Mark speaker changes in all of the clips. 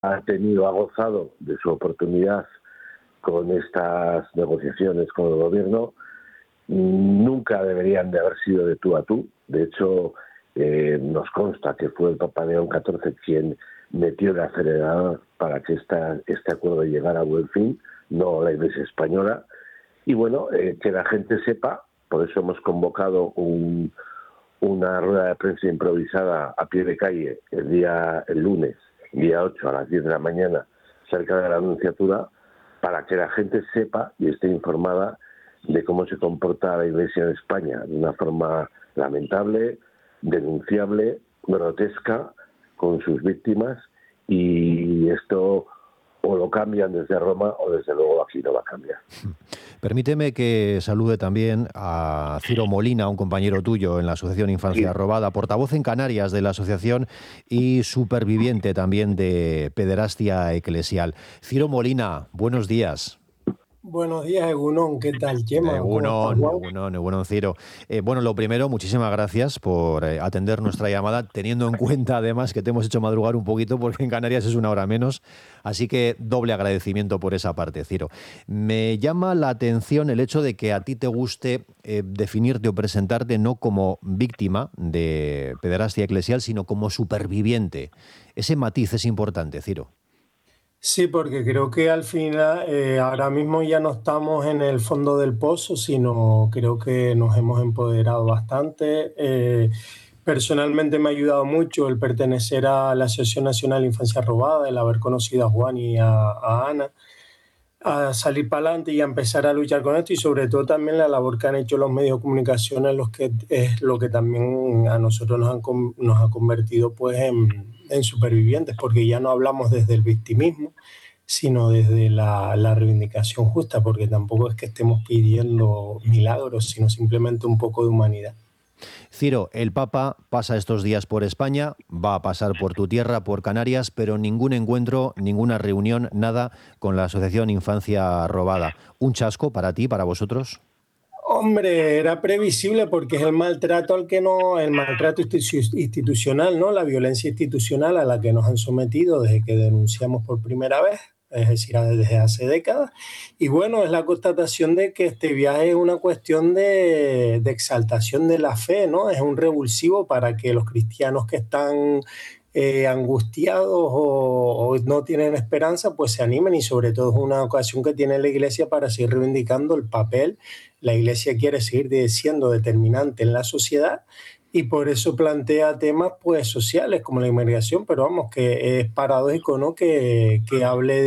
Speaker 1: ha gozado de su oportunidad con estas negociaciones con el gobierno, nunca deberían de haber sido de tú a tú. De hecho, nos consta que fue el Papa León XIV quien metió el acelerador para que este acuerdo llegara a buen fin, no la Iglesia española. Y bueno, que la gente sepa, por eso hemos convocado una rueda de prensa improvisada a pie de calle el lunes, día 8 a las 10 de la mañana, cerca de la Anunciatura, para que la gente sepa y esté informada de cómo se comporta la Iglesia en España, de una forma lamentable, denunciable, grotesca, con sus víctimas, y esto o lo cambian desde Roma o desde luego aquí no va a cambiar.
Speaker 2: Permíteme que salude también a Ciro Molina, un compañero tuyo en la Asociación Infancia Robada, portavoz en Canarias de la asociación y superviviente también de pederastia eclesial. Ciro Molina, buenos días.
Speaker 3: Buenos días, Egunon. ¿Qué tal, Chema?
Speaker 2: Egunon, Ciro. Bueno, lo primero, muchísimas gracias por atender nuestra llamada, teniendo en cuenta además que te hemos hecho madrugar un poquito porque en Canarias es una hora menos, así que doble agradecimiento por esa parte, Ciro. Me llama la atención el hecho de que a ti te guste definirte o presentarte no como víctima de pederastia eclesial, sino como superviviente. Ese matiz es importante, Ciro.
Speaker 3: Sí, porque creo que al final ahora mismo ya no estamos en el fondo del pozo, sino creo que nos hemos empoderado bastante. Personalmente me ha ayudado mucho el pertenecer a la Asociación Nacional Infancia Robada, el haber conocido a Juan y a Ana, a salir para adelante y a empezar a luchar con esto, y sobre todo también la labor que han hecho los medios de comunicación, en los que es lo que también a nosotros nos ha convertido pues en supervivientes, porque ya no hablamos desde el victimismo, sino desde la reivindicación justa, porque tampoco es que estemos pidiendo milagros, sino simplemente un poco de humanidad.
Speaker 2: Ciro, el Papa pasa estos días por España, va a pasar por tu tierra, por Canarias, pero ningún encuentro, ninguna reunión, nada con la Asociación Infancia Robada. ¿Un chasco para ti, para vosotros?
Speaker 3: Hombre, era previsible porque es el maltrato el maltrato institucional, ¿no? La violencia institucional a la que nos han sometido desde que denunciamos por primera vez, es decir, desde hace décadas. Y bueno, es la constatación de que este viaje es una cuestión de exaltación de la fe, ¿no? Es un revulsivo para que los cristianos que están angustiados o no tienen esperanza, pues se animen, y sobre todo es una ocasión que tiene la Iglesia para seguir reivindicando el papel. La Iglesia quiere seguir siendo determinante en la sociedad y por eso plantea temas pues sociales como la inmigración, pero vamos, que es paradójico, ¿no? Que hable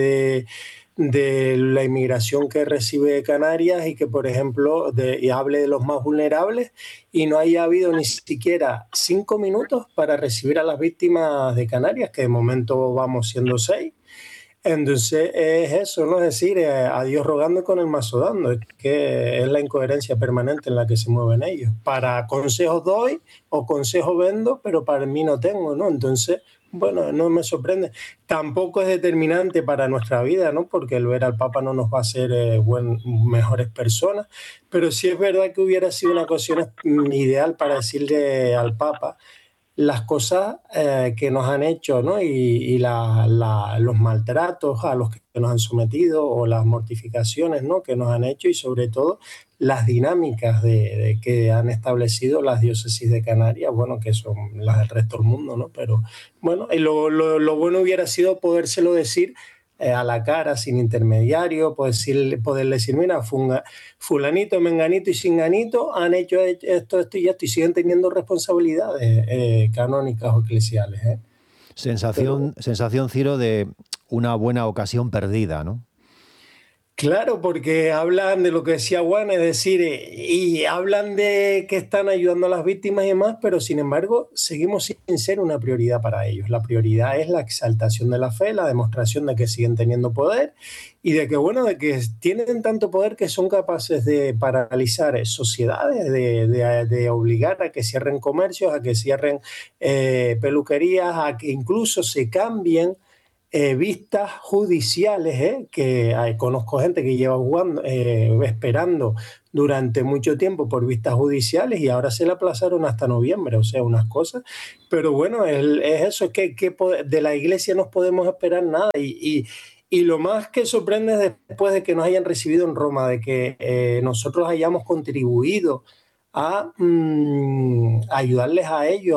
Speaker 3: de la inmigración que recibe Canarias y que, por ejemplo, y hable de los más vulnerables y no haya habido ni siquiera 5 minutos para recibir a las víctimas de Canarias, que de momento vamos siendo 6. Entonces es eso, ¿no? Es decir, a Dios rogando con el mazo dando, es que es la incoherencia permanente en la que se mueven ellos. Para consejos doy o consejos vendo, pero para mí no tengo, ¿no? Entonces, bueno, no me sorprende. Tampoco es determinante para nuestra vida, ¿no? Porque el ver al Papa no nos va a hacer mejores personas, pero sí es verdad que hubiera sido una ocasión ideal para decirle al Papa las cosas que nos han hecho, ¿no? Y los maltratos a los que nos han sometido o las mortificaciones, ¿no? Que nos han hecho, y sobre todo las dinámicas de que han establecido las diócesis de Canarias, bueno, que son las del resto del mundo, ¿no? Pero bueno, y lo bueno hubiera sido podérselo decir a la cara, sin intermediario, poderle decir, mira, fulanito, menganito y singanito han hecho esto y esto, y siguen teniendo responsabilidades canónicas o eclesiales.
Speaker 2: Sensación, Ciro, de una buena ocasión perdida, ¿no?
Speaker 3: Claro, porque hablan de lo que decía Juan, es decir, y hablan de que están ayudando a las víctimas y demás, pero sin embargo seguimos sin ser una prioridad para ellos. La prioridad es la exaltación de la fe, la demostración de que siguen teniendo poder y de que, bueno, de que tienen tanto poder que son capaces de paralizar sociedades, de obligar a que cierren comercios, a que cierren peluquerías, a que incluso se cambien vistas judiciales, que conozco gente que lleva esperando durante mucho tiempo por vistas judiciales y ahora se la aplazaron hasta noviembre, o sea, unas cosas. Pero bueno, es eso, es que de la Iglesia no podemos esperar nada y lo más que sorprende es después de que nos hayan recibido en Roma, de que nosotros hayamos contribuido a ayudarles a ellos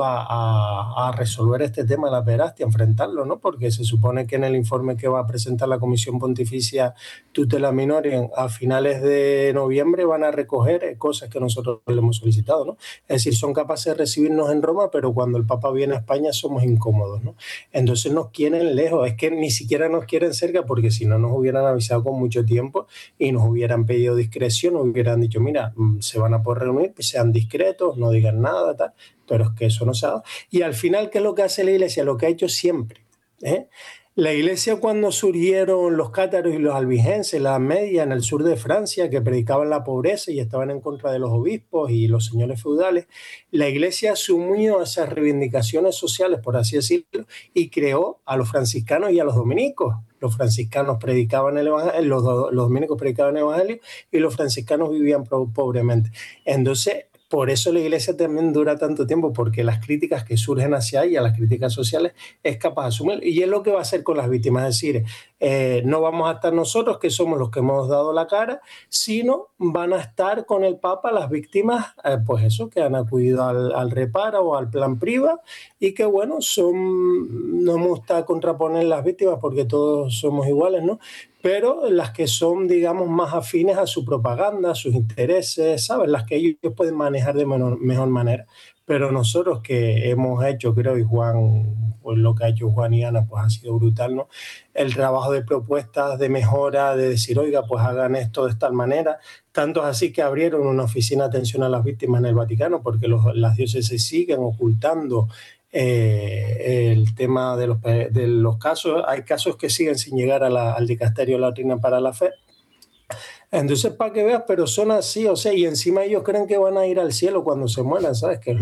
Speaker 3: a resolver este tema de la pederastia, a enfrentarlo, ¿no? Porque se supone que en el informe que va a presentar la Comisión Pontificia Tutela Minoris a finales de noviembre van a recoger cosas que nosotros le hemos solicitado, ¿no? Es decir, son capaces de recibirnos en Roma, pero cuando el Papa viene a España somos incómodos, ¿no? Entonces nos quieren lejos, es que ni siquiera nos quieren cerca porque si no nos hubieran avisado con mucho tiempo y nos hubieran pedido discreción, nos hubieran dicho, mira, se van a poder reunir, pues sean discretos, no digan nada, tal, pero es que eso no se ha dado. Y al final, ¿qué es lo que hace la Iglesia? Lo que ha hecho siempre, ¿eh? La Iglesia, cuando surgieron los cátaros y los albigenses, la media en el sur de Francia, que predicaban la pobreza y estaban en contra de los obispos y los señores feudales, la Iglesia asumió esas reivindicaciones sociales, por así decirlo, y creó a los franciscanos y a los dominicos. Los franciscanos predicaban el evangelio, los dominicos predicaban el evangelio y los franciscanos vivían pobremente. Entonces, por eso la Iglesia también dura tanto tiempo, porque las críticas que surgen hacia ella, las críticas sociales, es capaz de asumir. Y es lo que va a hacer con las víctimas, es decir, no vamos a estar nosotros, que somos los que hemos dado la cara, sino van a estar con el Papa las víctimas, pues eso, que han acudido al reparo o al plan priva y que, bueno, no me gusta contraponer las víctimas porque todos somos iguales, ¿no? Pero las que son, digamos, más afines a su propaganda, a sus intereses, ¿sabes? Las que ellos pueden manejar de mejor manera. Pero nosotros que hemos hecho, creo, y Juan, pues lo que ha hecho Juan y Ana, pues ha sido brutal, ¿no? El trabajo de propuestas, de mejora, de decir, oiga, pues hagan esto de tal manera. Tanto es así que abrieron una oficina de atención a las víctimas en el Vaticano, porque las diócesis siguen ocultando el tema de los casos. Hay casos que siguen sin llegar al dicasterio de la doctrina para la fe. Entonces, para que veas, pero son así, o sea, y encima ellos creen que van a ir al cielo cuando se mueran, ¿sabes? Que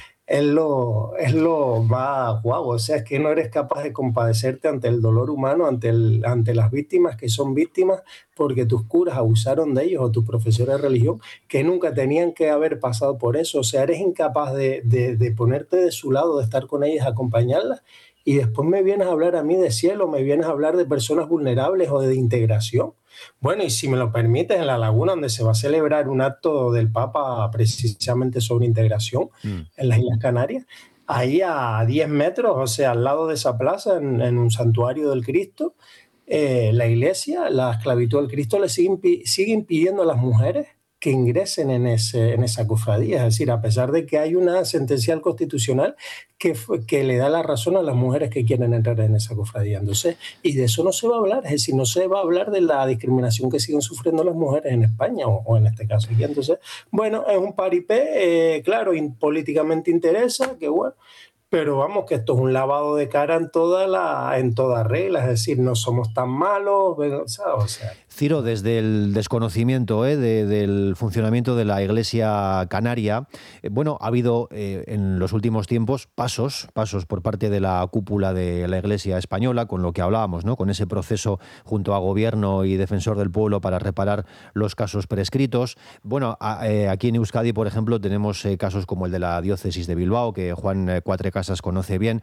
Speaker 3: es lo más guau, o sea, es que no eres capaz de compadecerte ante el dolor humano, ante las víctimas que son víctimas porque tus curas abusaron de ellos o tus profesores de religión que nunca tenían que haber pasado por eso, o sea, eres incapaz de ponerte de su lado, de estar con ellas, acompañarlas, y después me vienes a hablar a mí de cielo, me vienes a hablar de personas vulnerables o de integración. Bueno, y si me lo permites, en La Laguna, donde se va a celebrar un acto del Papa precisamente sobre integración en las Islas Canarias, ahí a 10 metros, o sea, al lado de esa plaza, en un santuario del Cristo, la Iglesia, la esclavitud del Cristo le sigue impidiendo a las mujeres que ingresen en esa cofradía. Es decir, a pesar de que hay una sentencia constitucional que le da la razón a las mujeres que quieren entrar en esa cofradía. Entonces, y de eso no se va a hablar, es decir, no se va a hablar de la discriminación que siguen sufriendo las mujeres en España o en este caso. Y entonces, bueno, es un paripé, claro, políticamente interesa, que bueno, pero vamos, que esto es un lavado de cara en toda regla, es decir, no somos tan malos, ¿sabes? O sea,
Speaker 2: Ciro, desde el desconocimiento del funcionamiento de la Iglesia canaria, bueno, ha habido en los últimos tiempos pasos por parte de la cúpula de la Iglesia española, con lo que hablábamos, ¿no? Con ese proceso junto a Gobierno y Defensor del Pueblo para reparar los casos prescritos. Bueno, aquí en Euskadi, por ejemplo, tenemos casos como el de la diócesis de Bilbao, que Juan Cuatrecasas conoce bien.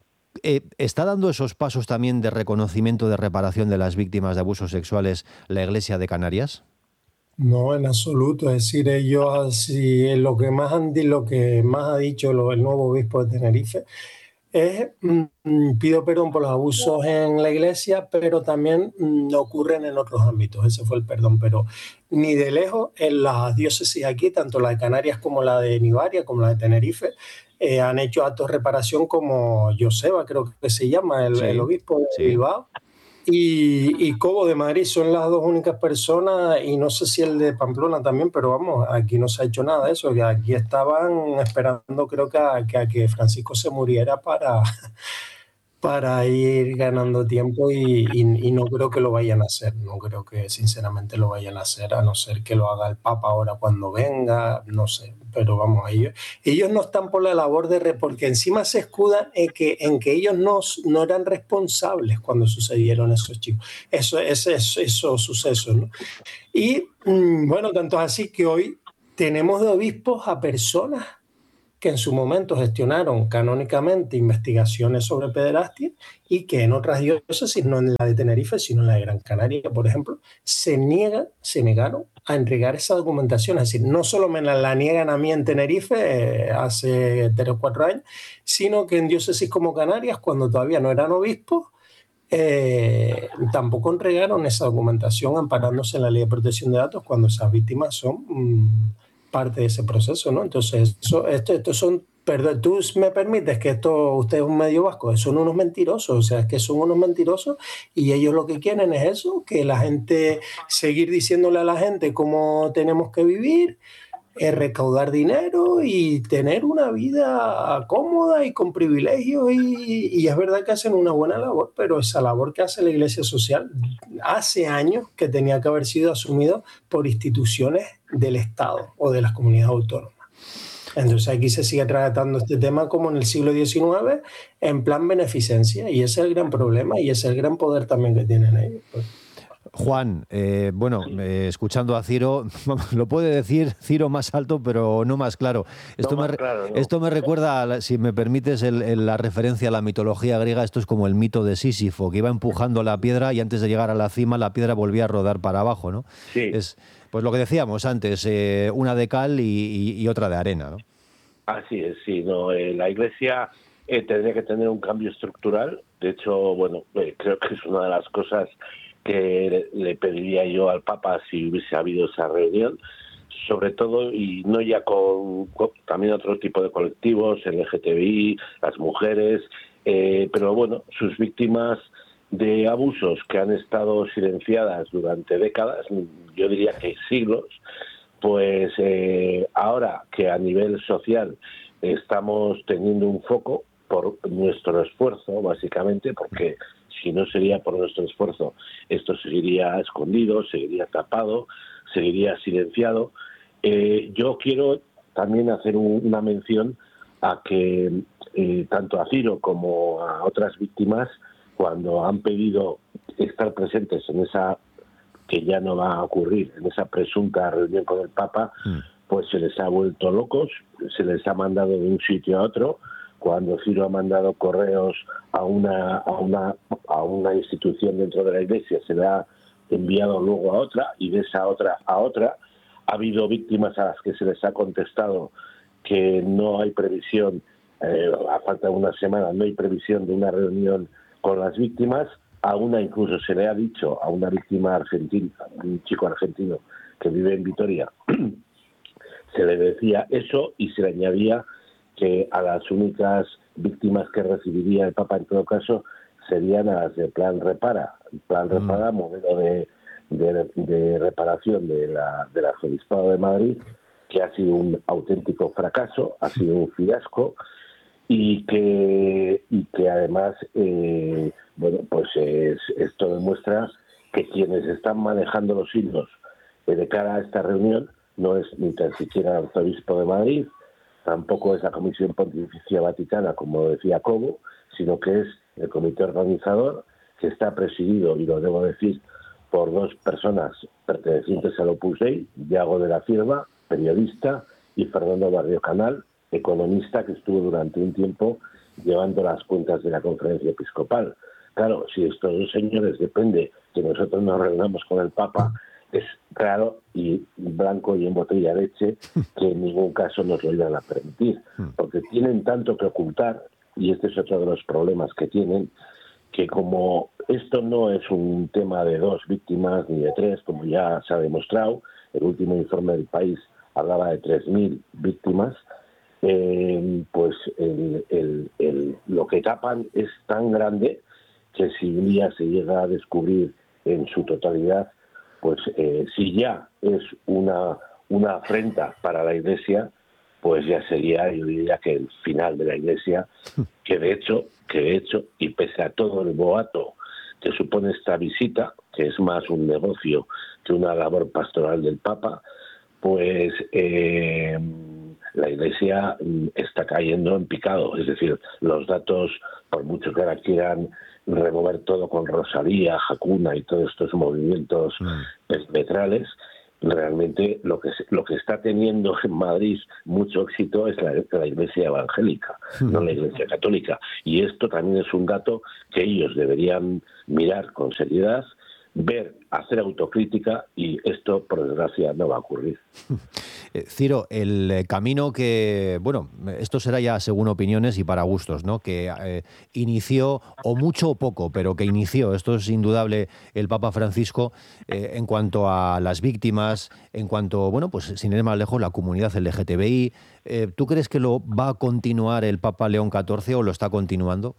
Speaker 2: ¿Está dando esos pasos también de reconocimiento, de reparación de las víctimas de abusos sexuales la Iglesia de Canarias?
Speaker 3: no, en absoluto. Es decir, ellos así, lo que más ha dicho el nuevo obispo de Tenerife es pido perdón por los abusos en la Iglesia, pero también ocurren en otros ámbitos. Ese fue el perdón, pero ni de lejos en las diócesis aquí, tanto la de Canarias como la de Nibaria, como la de Tenerife, han hecho actos de reparación como Joseba, creo que se llama, el obispo de Bilbao, y Cobo de Madrid. Son las dos únicas personas, y no sé si el de Pamplona también, pero vamos, aquí no se ha hecho nada de eso, que aquí estaban esperando, creo que a que Francisco se muriera para ir ganando tiempo y no creo que lo vayan a hacer, no creo que sinceramente lo vayan a hacer, a no ser que lo haga el Papa ahora cuando venga, no sé, pero vamos, ellos no están por la labor porque encima se escudan en que ellos no eran responsables cuando sucedieron esos chicos, esos sucesos, ¿no? Y bueno, tanto es así que hoy tenemos de obispos a personas que en su momento gestionaron canónicamente investigaciones sobre pederastia y que en otras diócesis, no en la de Tenerife, sino en la de Gran Canaria, por ejemplo, se negaron a entregar esa documentación. Es decir, no solo me la niegan a mí en Tenerife hace 3 o 4 años, sino que en diócesis como Canarias, cuando todavía no eran obispos, tampoco entregaron esa documentación amparándose en la Ley de Protección de Datos cuando esas víctimas son parte de ese proceso, ¿no? Entonces, estos son, perdón, tú me permites que usted es un medio vasco, son unos mentirosos, o sea, es que son unos mentirosos y ellos lo que quieren es eso, que la gente, seguir diciéndole a la gente cómo tenemos que vivir, recaudar dinero y tener una vida cómoda y con privilegios y es verdad que hacen una buena labor, pero esa labor que hace la Iglesia Social hace años que tenía que haber sido asumido por instituciones del Estado o de las comunidades autónomas. Entonces aquí se sigue tratando este tema como en el siglo XIX en plan beneficencia y ese es el gran problema y ese es el gran poder también que tienen ellos.
Speaker 2: Juan, escuchando a Ciro, lo puede decir Ciro más alto, pero no más claro. Esto me recuerda, si me permites, la referencia a la mitología griega. Esto es como el mito de Sísifo, que iba empujando la piedra y antes de llegar a la cima, la piedra volvía a rodar para abajo, ¿no?
Speaker 1: Sí.
Speaker 2: Pues lo que decíamos antes, una de cal y otra de arena, ¿no?
Speaker 1: Así es, sí. No, la Iglesia tendría que tener un cambio estructural. De hecho, bueno, creo que es una de las cosas que le pediría yo al Papa si hubiese habido esa reunión, sobre todo, y no ya con también otro tipo de colectivos, el LGTBI, las mujeres, pero bueno, sus víctimas de abusos que han estado silenciadas durante décadas, yo diría que siglos, pues ahora que a nivel social estamos teniendo un foco por nuestro esfuerzo, básicamente, porque si no sería por nuestro esfuerzo, esto seguiría escondido, seguiría tapado, seguiría silenciado. Yo quiero también hacer una mención a que tanto a Ciro como a otras víctimas, cuando han pedido estar presentes en esa, que ya no va a ocurrir, en esa presunta reunión con el Papa, pues se les ha vuelto locos, se les ha mandado de un sitio a otro. Cuando Ciro ha mandado correos a una institución dentro de la Iglesia, se le ha enviado luego a otra, y de esa otra a otra. Ha habido víctimas a las que se les ha contestado que no hay previsión, a falta de una semana, no hay previsión de una reunión con las víctimas. A una incluso se le ha dicho, a una víctima argentina, un chico argentino que vive en Vitoria, se le decía eso y se le añadía que a las únicas víctimas que recibiría el Papa en todo caso serían a las de Plan Repara. Plan Repara, modelo de reparación del Arzobispado de Madrid, que ha sido un auténtico fracaso, ha sido un fiasco, y que además, bueno, pues esto demuestra que quienes están manejando los hilos de cara a esta reunión no es ni tan siquiera el Arzobispo de Madrid, tampoco es la Comisión Pontificia Vaticana, como decía Cobo, sino que es el comité organizador, que está presidido, y lo debo decir, por dos personas pertenecientes al Opus Dei, Iago de la Cierva, periodista, y Fernando Barrio Canal, economista, que estuvo durante un tiempo llevando las cuentas de la Conferencia Episcopal. Claro, si estos dos señores depende que nosotros nos reunamos con el Papa, es claro y blanco y en botella de leche que en ningún caso nos lo iban a permitir, porque tienen tanto que ocultar, y este es otro de los problemas que tienen, que como esto no es un tema de 2 víctimas ni de 3, como ya se ha demostrado, el último informe del País hablaba de 3.000 víctimas, pues lo que tapan es tan grande que si un día se llega a descubrir en su totalidad, pues si ya es una afrenta para la Iglesia, pues ya sería, yo diría, que el final de la Iglesia, que de hecho, y pese a todo el boato que supone esta visita, que es más un negocio que una labor pastoral del Papa, pues la Iglesia está cayendo en picado. Es decir, los datos, por mucho que ahora quieran remover todo con Rosalía, Hakuna y todos estos movimientos perimetrales, realmente lo que está teniendo en Madrid mucho éxito es la Iglesia evangélica, no la Iglesia católica. Y esto también es un dato que ellos deberían mirar con seriedad, ver, hacer autocrítica, y esto, por desgracia, no va a ocurrir.
Speaker 2: Ciro, el camino que, bueno, esto será ya según opiniones y para gustos, ¿no? Que inició, o mucho o poco, pero que inició, esto es indudable, el Papa Francisco, en cuanto a las víctimas, en cuanto, bueno, pues sin ir más lejos, la comunidad LGTBI. ¿Tú crees que lo va a continuar el Papa León XIV o lo está continuando?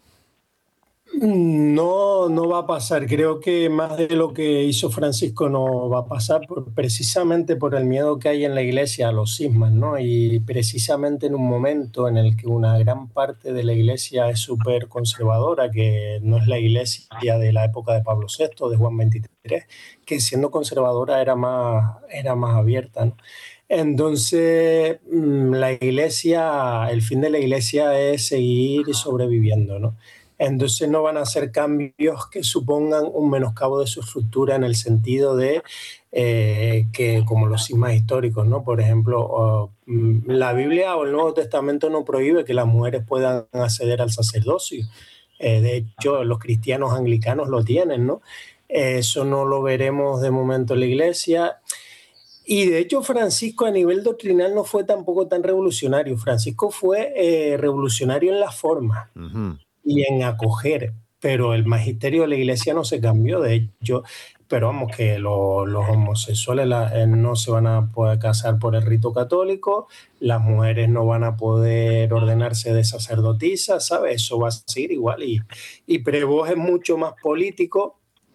Speaker 3: No, no va a pasar. Creo que más de lo que hizo Francisco no va a pasar precisamente por el miedo que hay en la iglesia a los cismas, ¿no? Y precisamente en un momento en el que una gran parte de la iglesia es súper conservadora, que no es la iglesia de la época de Pablo VI, de Juan XXIII, que siendo conservadora era más abierta, ¿no? Entonces, la iglesia, el fin de la iglesia es seguir sobreviviendo, ¿no? Entonces no van a ser cambios que supongan un menoscabo de su estructura en el sentido de que, como los cismas históricos, ¿no? Por ejemplo, la Biblia o el Nuevo Testamento no prohíbe que las mujeres puedan acceder al sacerdocio. De hecho, los cristianos anglicanos lo tienen, ¿no? Eso no lo veremos de momento en la iglesia. Y de hecho Francisco a nivel doctrinal no fue tampoco tan revolucionario. Francisco fue revolucionario en la forma. Y en acoger, pero el magisterio de la iglesia no se cambió, de hecho, pero vamos, que los homosexuales no se van a poder casar por el rito católico, las mujeres no van a poder ordenarse de sacerdotisas, ¿sabes? Eso va a seguir igual, y Prevost es mucho más político.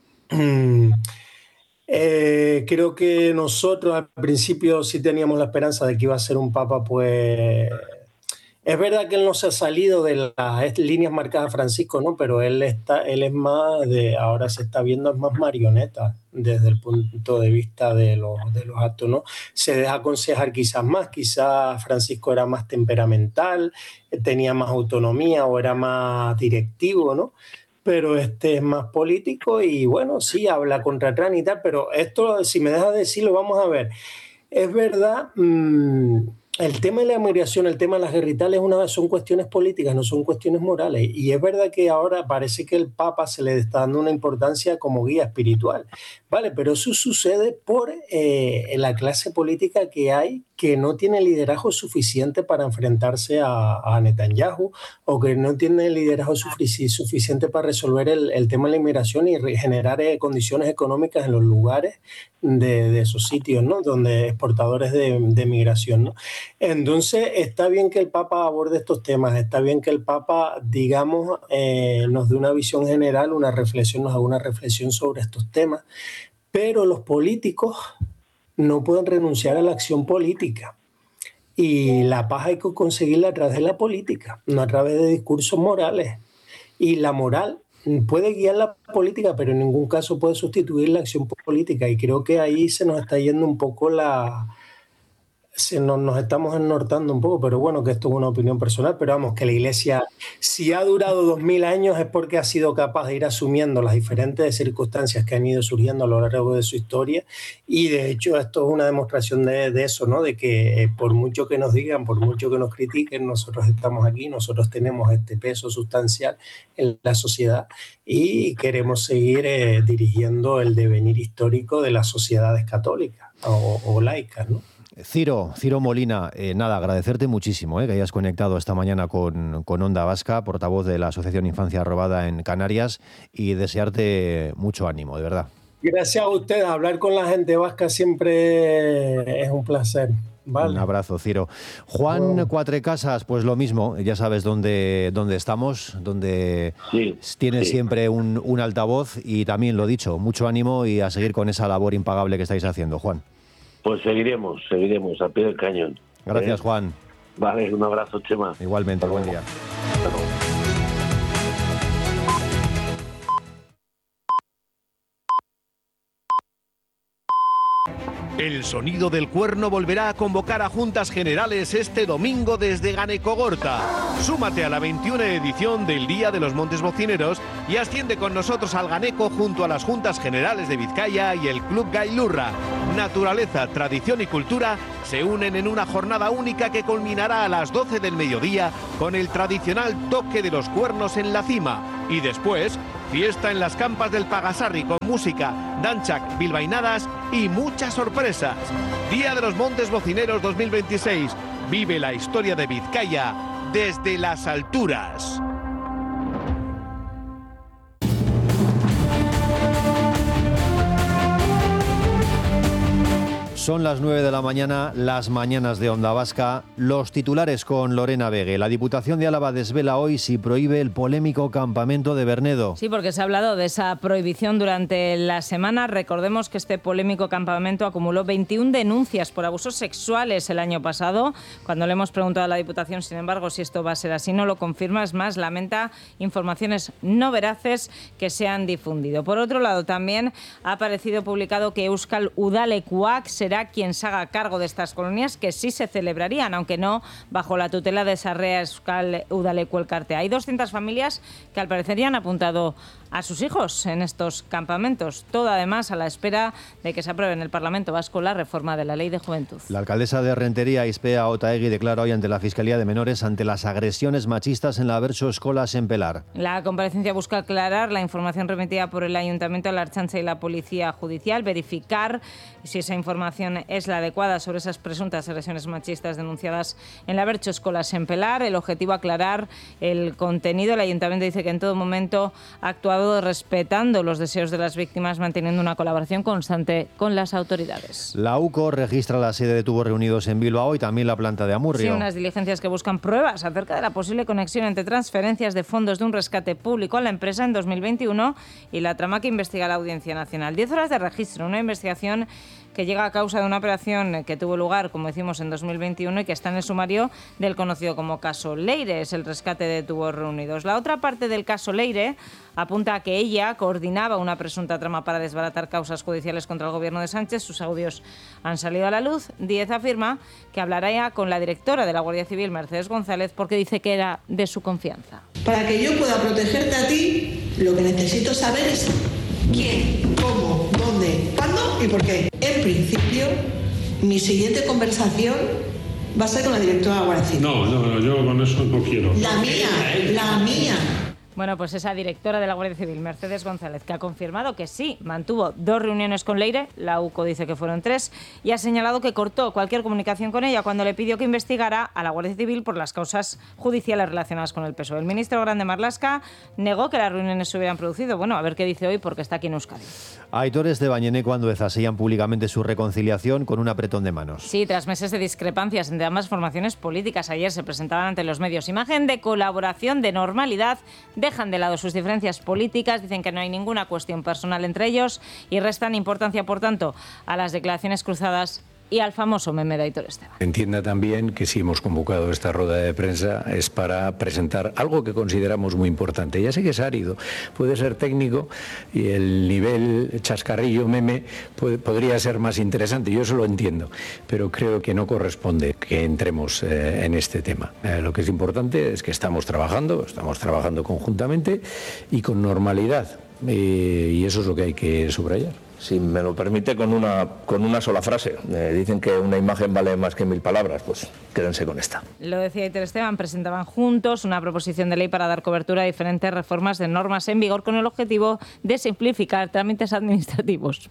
Speaker 3: Creo que nosotros al principio sí teníamos la esperanza de que iba a ser un papa, pues... Es verdad que él no se ha salido de las líneas marcadas Francisco, ¿no? Pero él es más ahora se está viendo más marioneta desde el punto de vista de los actos, ¿no? Se deja aconsejar quizás más, quizás Francisco era más temperamental, tenía más autonomía o era más directivo, ¿no? Pero este es más político y bueno, sí, habla contra Trump y tal, pero esto, si me dejas decirlo, vamos a ver. Es verdad, el tema de la migración, el tema de las guerritales son cuestiones políticas, no son cuestiones morales. Y es verdad que ahora parece que el Papa se le está dando una importancia como guía espiritual. Vale, pero eso sucede por la clase política que hay, que no tiene liderazgo suficiente para enfrentarse a Netanyahu, o que no tiene liderazgo suficiente para resolver el tema de la inmigración y generar condiciones económicas en los lugares de esos sitios, ¿no? Donde exportadores de migración, ¿no? Entonces está bien que el Papa aborde estos temas, está bien que el Papa, digamos, nos dé una visión general, nos haga una reflexión sobre estos temas, pero los políticos no pueden renunciar a la acción política. Y la paz hay que conseguirla a través de la política, no a través de discursos morales. Y la moral puede guiar la política, pero en ningún caso puede sustituir la acción política. Y creo que ahí se nos está yendo un poco nos estamos ennortando un poco, pero bueno, que esto es una opinión personal, pero vamos, que la Iglesia, si ha durado 2000 años es porque ha sido capaz de ir asumiendo las diferentes circunstancias que han ido surgiendo a lo largo de su historia, y de hecho esto es una demostración de eso, ¿no? De que por mucho que nos digan, por mucho que nos critiquen, nosotros estamos aquí, nosotros tenemos este peso sustancial en la sociedad y queremos seguir dirigiendo el devenir histórico de las sociedades católicas o laicas, ¿no?
Speaker 2: Ciro Molina, nada, agradecerte muchísimo que hayas conectado esta mañana con Onda Vasca, portavoz de la Asociación Infancia Robada en Canarias, y desearte mucho ánimo, de verdad.
Speaker 3: Gracias a ustedes, hablar con la gente vasca siempre es un placer. Vale.
Speaker 2: Un abrazo, Ciro. Juan Cuatrecasas, pues lo mismo, ya sabes dónde estamos, donde tienes siempre un altavoz, y también lo dicho, mucho ánimo y a seguir con esa labor impagable que estáis haciendo, Juan.
Speaker 1: Pues seguiremos al pie del cañón.
Speaker 2: Gracias, Juan.
Speaker 1: Vale, un abrazo, Chema.
Speaker 2: Igualmente, buen día.
Speaker 1: Hasta luego.
Speaker 4: El sonido del cuerno volverá a convocar a Juntas Generales este domingo desde Ganecogorta. Súmate a la 21 edición del Día de los Montes Bocineros y asciende con nosotros al Ganeco junto a las Juntas Generales de Vizcaya y el Club Gailurra. Naturaleza, tradición y cultura se unen en una jornada única que culminará a las 12 del mediodía con el tradicional toque de los cuernos en la cima. Y después, fiesta en las campas del Pagasarri con música, danchak, bilbainadas y muchas sorpresas. Día de los Montes Bocineros 2026. Vive la historia de Vizcaya desde las alturas.
Speaker 2: Son las 9 de la mañana, las mañanas de Onda Vasca. Los titulares con Lorena Vegue. La Diputación de Álava desvela hoy si prohíbe el polémico campamento de Bernedo.
Speaker 5: Sí, porque se ha hablado de esa prohibición durante la semana. Recordemos que este polémico campamento acumuló 21 denuncias por abusos sexuales el año pasado. Cuando le hemos preguntado a la Diputación, sin embargo, si esto va a ser así, no lo confirma. Es más, lamenta informaciones no veraces que se han difundido. Por otro lado, también ha aparecido publicado que Euskal Udalekuak será quien se haga cargo de estas colonias, que sí se celebrarían, aunque no bajo la tutela de Sarrea Euskal Udaleku Elkartea. Hay 200 familias que al parecer ya han apuntado a sus hijos en estos campamentos. Todo además a la espera de que se apruebe en el Parlamento Vasco la reforma de la Ley de Juventud.
Speaker 2: La alcaldesa de Rentería, Ispea Otaegui, declara hoy ante la Fiscalía de Menores ante las agresiones machistas en la Bertso Escolas en Pelar.
Speaker 5: La comparecencia busca aclarar la información remitida por el Ayuntamiento a la Ertzaintza y la Policía Judicial, verificar si esa información es la adecuada sobre esas presuntas agresiones machistas denunciadas en la Bertso Escolas en Pelar. El objetivo, aclarar el contenido. El Ayuntamiento dice que en todo momento ha actuado respetando los deseos de las víctimas, manteniendo una colaboración constante con las autoridades.
Speaker 2: La UCO registra la sede de Tubos Reunidos en Bilbao y también la planta de Amurrio.
Speaker 5: Sí, unas diligencias que buscan pruebas acerca de la posible conexión entre transferencias de fondos de un rescate público a la empresa en 2021 y la trama que investiga la Audiencia Nacional. 10 horas de registro, una investigación que llega a causa de una operación que tuvo lugar, como decimos, en 2021 y que está en el sumario del conocido como caso Leire, es el rescate de Tubos Reunidos. La otra parte del caso Leire apunta a que ella coordinaba una presunta trama para desbaratar causas judiciales contra el gobierno de Sánchez. Sus audios han salido a la luz. Díez afirma que hablará ya con la directora de la Guardia Civil, Mercedes González, porque dice que era de su confianza.
Speaker 6: Para que yo pueda protegerte a ti, lo que necesito saber es quién, cómo, dónde, cuándo y por qué. En principio, mi siguiente conversación va a ser con la directora de la Guardia Civil.
Speaker 7: No, yo con eso no quiero.
Speaker 6: La mía.
Speaker 5: Bueno, pues esa directora de la Guardia Civil, Mercedes González, que ha confirmado que sí, mantuvo 2 reuniones con Leire, la UCO dice que fueron 3, y ha señalado que cortó cualquier comunicación con ella cuando le pidió que investigara a la Guardia Civil por las causas judiciales relacionadas con el PSOE. El ministro Grande Marlaska negó que las reuniones se hubieran producido. Bueno, a ver qué dice hoy, porque está aquí en Euskadi.
Speaker 2: Aitor Estebañene cuando sellan públicamente su reconciliación con un apretón de manos.
Speaker 5: Sí, tras meses de discrepancias entre ambas formaciones políticas, ayer se presentaban ante los medios imagen de colaboración, de normalidad. Dejan de lado sus diferencias políticas, dicen que no hay ninguna cuestión personal entre ellos y restan importancia, por tanto, a las declaraciones cruzadas y al famoso meme de Aitor Esteban.
Speaker 8: Entienda también que si hemos convocado esta rueda de prensa es para presentar algo que consideramos muy importante. Ya sé que es árido, puede ser técnico y el nivel chascarrillo meme podría ser más interesante, yo eso lo entiendo, pero creo que no corresponde que entremos en este tema. Lo que es importante es que estamos trabajando conjuntamente y con normalidad, y eso es lo que hay que subrayar.
Speaker 9: Si me lo permite, con una sola frase. Dicen que una imagen vale más que 1000 palabras, pues quédense con esta.
Speaker 5: Lo decía Aitor Esteban, presentaban juntos una proposición de ley para dar cobertura a diferentes reformas de normas en vigor con el objetivo de simplificar trámites administrativos.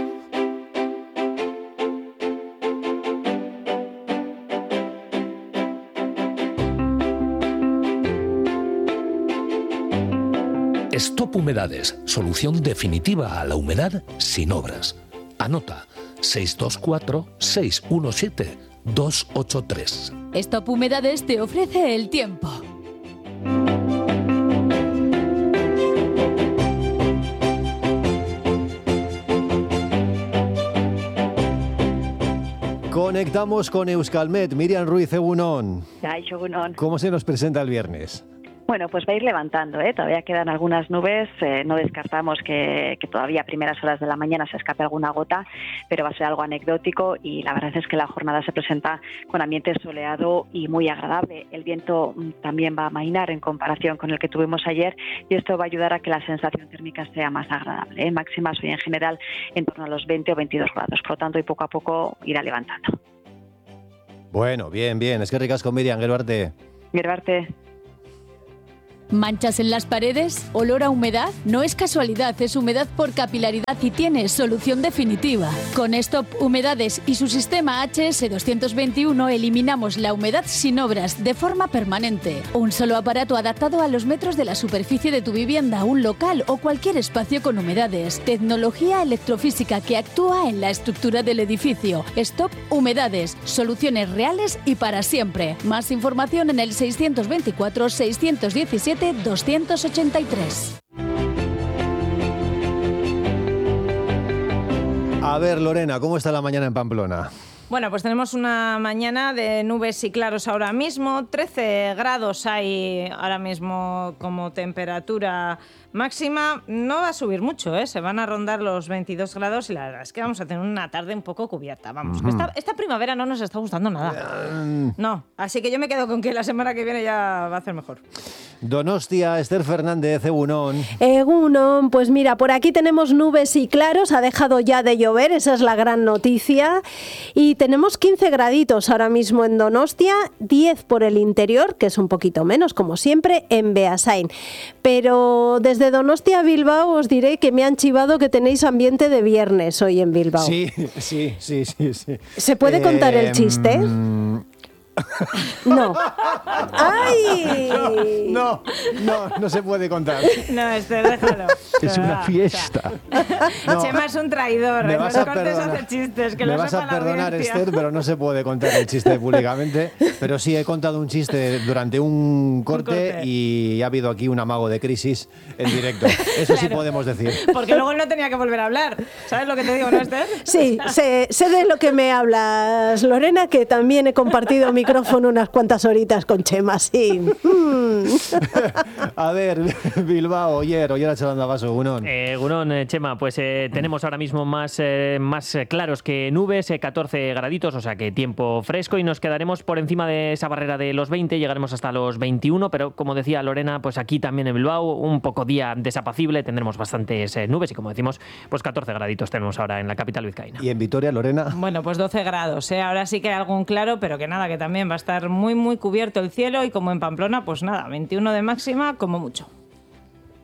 Speaker 10: Stop Humedades, solución definitiva a la humedad sin obras. Anota 624-617-283.
Speaker 11: Stop Humedades te ofrece el tiempo.
Speaker 2: Con Conectamos con Euskalmet. Miriam Ruiz, egunon.
Speaker 12: Egunon.
Speaker 2: ¿Cómo se nos presenta el viernes?
Speaker 12: Bueno, pues va a ir levantando, ¿eh? Todavía quedan algunas nubes, no descartamos que todavía a primeras horas de la mañana se escape alguna gota, pero va a ser algo anecdótico y la verdad es que la jornada se presenta con ambiente soleado y muy agradable. El viento también va a amainar en comparación con el que tuvimos ayer y esto va a ayudar a que la sensación térmica sea más agradable, ¿eh? Máximas hoy en general en torno a los 20 o 22 grados, por lo tanto y poco a poco irá levantando.
Speaker 2: Bueno, bien, es que ricas con Miriam, Gero arte.
Speaker 11: ¿Manchas en las paredes? ¿Olor a humedad? No es casualidad, es humedad por capilaridad y tiene solución definitiva. Con Stop Humedades y su sistema HS221 eliminamos la humedad sin obras de forma permanente. Un solo aparato adaptado a los metros de la superficie de tu vivienda, un local o cualquier espacio con humedades. Tecnología electrofísica que actúa en la estructura del edificio. Stop Humedades. Soluciones reales y para siempre. Más información en el 624 617 283.
Speaker 2: A ver, Lorena, ¿cómo está la mañana en Pamplona?
Speaker 5: Bueno, pues tenemos una mañana de nubes y claros ahora mismo. 13 grados hay ahora mismo como temperatura máxima. No va a subir mucho, ¿eh? Se van a rondar los 22 grados y la verdad es que vamos a tener una tarde un poco cubierta. Vamos, esta primavera no nos está gustando nada. No, así que yo me quedo con que la semana que viene ya va a hacer mejor.
Speaker 2: Donostia, Esther Fernández, egunon.
Speaker 13: Egunon, pues mira, por aquí tenemos nubes y claros, ha dejado ya de llover, esa es la gran noticia. Y tenemos 15 graditos ahora mismo en Donostia, 10 por el interior, que es un poquito menos, como siempre, en Beasain. Pero desde Donostia a Bilbao os diré que me han chivado que tenéis ambiente de viernes hoy en Bilbao.
Speaker 2: Sí.
Speaker 13: ¿Se puede contar el chiste? No. ¡Ay!
Speaker 2: No se puede contar.
Speaker 5: No, déjalo.
Speaker 2: Es una fiesta.
Speaker 5: No. Chema es un traidor.
Speaker 2: Me vas a perdonar.
Speaker 5: Hace chistes, que
Speaker 2: me
Speaker 5: lo
Speaker 2: vas a perdonar, Esther, pero no se puede contar el chiste públicamente. Pero sí he contado un chiste durante un corte y ha habido aquí un amago de crisis en directo. Eso sí podemos decir.
Speaker 5: Porque luego no tenía que volver a hablar. ¿Sabes lo que te digo, no, Esther?
Speaker 13: Sí, sé de lo que me hablas, Lorena, que también he compartido micrófono unas cuantas horitas con Chema, sí.
Speaker 2: A ver, Bilbao, Oyer charlando a vaso, Gunón.
Speaker 14: Gunón, Chema, pues tenemos ahora mismo más claros que nubes, 14 graditos, o sea que tiempo fresco y nos quedaremos por encima de esa barrera de los 20, llegaremos hasta los 21, pero como decía Lorena, pues aquí también en Bilbao, un poco día desapacible, tendremos bastantes nubes y como decimos, pues 14 graditos tenemos ahora en la capital vizcaína.
Speaker 2: ¿Y en Vitoria, Lorena?
Speaker 5: Bueno, pues 12 grados, ahora sí que hay algún claro, pero que nada, que también va a estar muy, muy cubierto el cielo y como en Pamplona, pues nada, 21 de máxima como mucho.